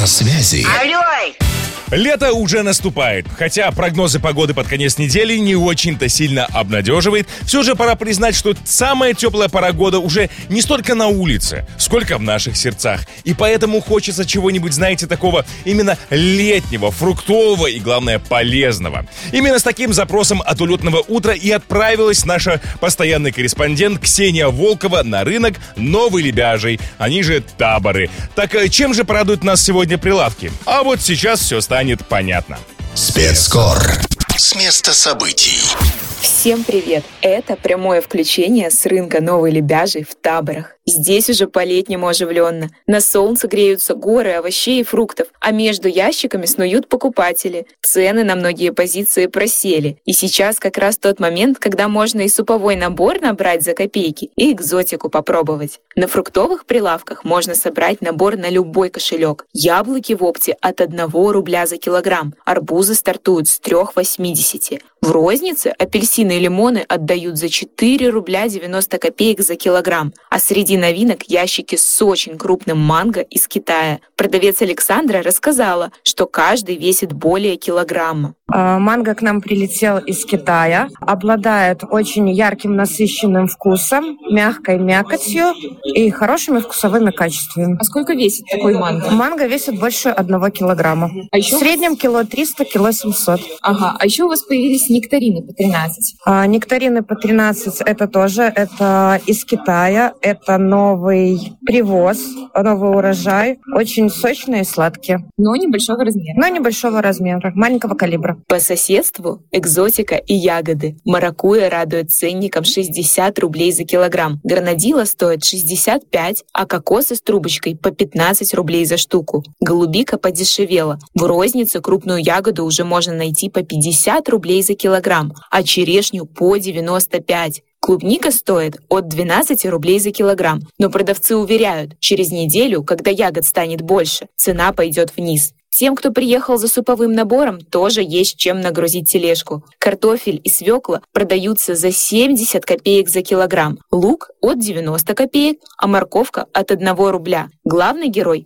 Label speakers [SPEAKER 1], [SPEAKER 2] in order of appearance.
[SPEAKER 1] на связи.
[SPEAKER 2] Алло!
[SPEAKER 3] Лето уже наступает. Хотя прогнозы погоды под конец недели не очень-то сильно обнадеживает, все же пора признать, что самая теплая пора года уже не столько на улице, сколько в наших сердцах. И поэтому хочется чего-нибудь, знаете, такого именно летнего, фруктового и, главное, полезного. Именно с таким запросом от улетного утра и отправилась наша постоянный корреспондент Ксения Волкова на рынок Новый Лебяжий, они же Таборы. Так чем же порадуют нас сегодня прилавки? А вот сейчас все станет понятно.
[SPEAKER 1] Спецкор. С места событий.
[SPEAKER 4] Всем привет! Это прямое включение с рынка Новый Лебяжий в Таборах. Здесь уже по-летнему оживленно. На солнце греются горы овощей и фруктов, а между ящиками снуют покупатели. Цены на многие позиции просели. И сейчас как раз тот момент, когда можно и суповой набор набрать за копейки, и экзотику попробовать. На фруктовых прилавках можно собрать набор на любой кошелек. Яблоки в опте от 1 рубля за килограмм. Арбузы стартуют с 3,80. В рознице апельсины и лимоны отдают за 4 рубля 90 копеек за килограмм. А среди новинок ящики с очень крупным манго из Китая. Продавец Александра рассказала, что каждый весит более килограмма.
[SPEAKER 5] Манго к нам прилетел из Китая, обладает очень ярким насыщенным вкусом, мягкой мякотью и хорошими вкусовыми качествами.
[SPEAKER 4] А сколько весит такой манго?
[SPEAKER 5] Манго весит больше 1 килограмма.
[SPEAKER 4] А еще
[SPEAKER 5] в среднем кило 300, кило 700.
[SPEAKER 4] Ага, а еще у вас появились нектарины по 13.
[SPEAKER 5] Нектарины по 13 это из Китая, это новый привоз, новый урожай, очень сочные и сладкие.
[SPEAKER 4] Но небольшого размера.
[SPEAKER 5] Маленького калибра.
[SPEAKER 4] По соседству экзотика и ягоды. Маракуйя радует ценником 60 рублей за килограмм. Гранадила стоит 65, а кокосы с трубочкой по 15 рублей за штуку. Голубика подешевела. В рознице крупную ягоду уже можно найти по 50 рублей за килограмм, а черешню по 95. Клубника стоит от 12 рублей за килограмм, но продавцы уверяют, через неделю, когда ягод станет больше, цена пойдет вниз. Тем, кто приехал за суповым набором, тоже есть чем нагрузить тележку. Картофель и свекла продаются за 70 копеек за килограмм, лук от 90 копеек, а морковка от 1 рубля. Главный герой